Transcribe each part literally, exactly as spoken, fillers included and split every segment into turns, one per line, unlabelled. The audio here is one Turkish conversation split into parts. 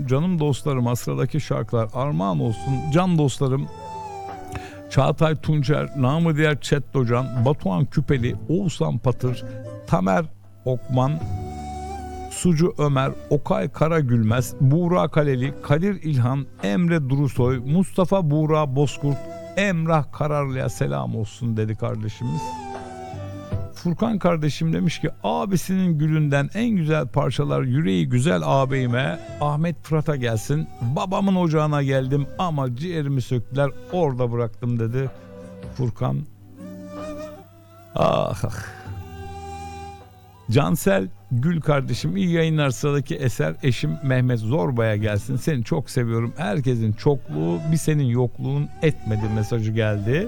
canım dostlarım, sıradaki şarkılar armağan olsun. Can dostlarım Çağatay Tuncer, namı diğer Çettocan, Batuhan Küpeli, Oğuzhan Patır, Tamer Okman, Sucu Ömer, Okay Karagülmez, Buğra Kaleli, Kadir İlhan, Emre Durusoy, Mustafa Buğra Bozkurt, Emrah Kararlı'ya selam olsun dedi kardeşimiz. Furkan kardeşim demiş ki abisinin gülünden en güzel parçalar yüreği güzel ağabeyime Ahmet Fırat'a gelsin. Babamın ocağına geldim ama ciğerimi söktüler, orada bıraktım dedi Furkan. Ah ah. Cansel Gül kardeşim iyi yayınlar, sıradaki eser eşim Mehmet Zorba'ya gelsin. Seni çok seviyorum. Herkesin çokluğu bir senin yokluğun etmedi mesajı geldi.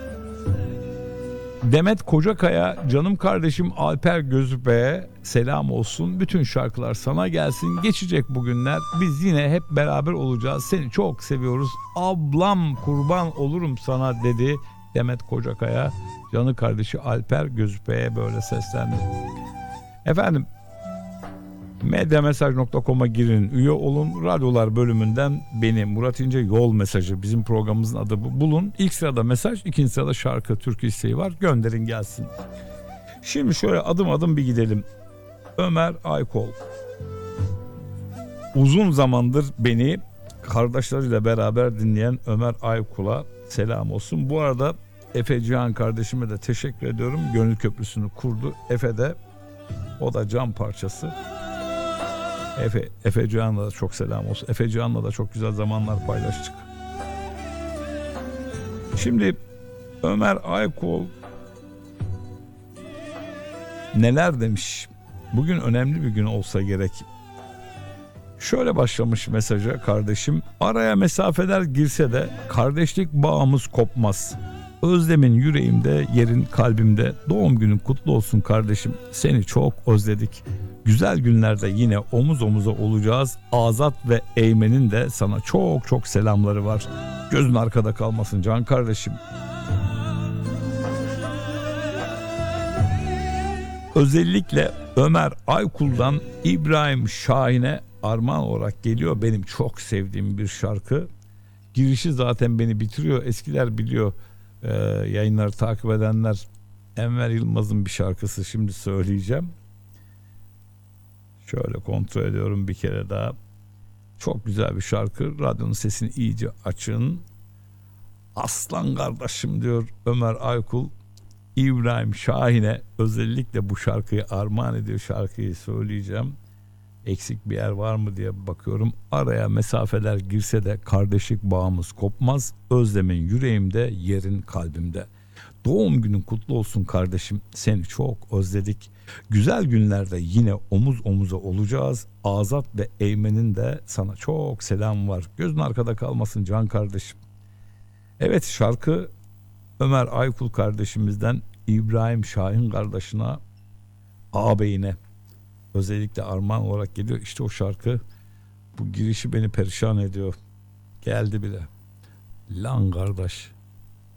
Demet Kocakaya canım kardeşim Alper Gözüpe'ye selam olsun. Bütün şarkılar sana gelsin. Geçecek bugünler. Biz yine hep beraber olacağız. Seni çok seviyoruz. Ablam kurban olurum sana dedi Demet Kocakaya. Canı kardeşi Alper Gözüpe'ye böyle seslendi. Efendim medyamesaj nokta com'a girin, üye olun. Radyolar bölümünden beni Murat İnce yol mesajı, bizim programımızın adı bu. Bulun. İlk sırada mesaj, ikinci sırada şarkı, türkü isteği var. Gönderin gelsin. Şimdi şöyle adım adım bir gidelim. Ömer Aykol. Uzun zamandır beni kardeşleriyle beraber dinleyen Ömer Aykol'a selam olsun. Bu arada Efe Cihan kardeşime de teşekkür ediyorum. Gönül Köprüsü'nü kurdu. Efe de, o da can parçası. Efe, Efe Cihan'la da çok selam olsun. Efe Cihan'la da çok güzel zamanlar paylaştık. Şimdi Ömer Aykol neler demiş? Bugün önemli bir gün olsa gerek. Şöyle başlamış mesaja kardeşim. Araya mesafeler girse de kardeşlik bağımız kopmaz. Özlemin yüreğimde, yerin kalbimde. Doğum günün kutlu olsun kardeşim. Seni çok özledik. Güzel günlerde yine omuz omuza olacağız. Azat ve Eymen'in de sana çok çok selamları var. Gözün arkada kalmasın can kardeşim. Özellikle Ömer Aykul'dan İbrahim Şahin'e armağan olarak geliyor. Benim çok sevdiğim bir şarkı. Girişi zaten beni bitiriyor. Eskiler biliyor. Ee, yayınları takip edenler, Enver Yılmaz'ın bir şarkısı, şimdi söyleyeceğim. Şöyle kontrol ediyorum bir kere daha. Çok güzel bir şarkı. Radyonun sesini iyice açın. Aslan kardeşim diyor Ömer Aykul. İbrahim Şahin'e özellikle bu şarkıyı armağan ediyor. Şarkıyı söyleyeceğim. Eksik bir yer var mı diye bakıyorum. Araya mesafeler girse de kardeşlik bağımız kopmaz. Özlemin yüreğimde, yerin kalbimde. Doğum günün kutlu olsun kardeşim. Seni çok özledik. Güzel günlerde yine omuz omuza olacağız. Azat ve Eymen'in de sana çok selam var. Gözün arkada kalmasın can kardeşim. Evet, şarkı Ömer Aykul kardeşimizden İbrahim Şahin kardeşine, ağabeyine özellikle armağan olarak geliyor. İşte o şarkı, bu girişi beni perişan ediyor. Geldi bile. Lan kardeş.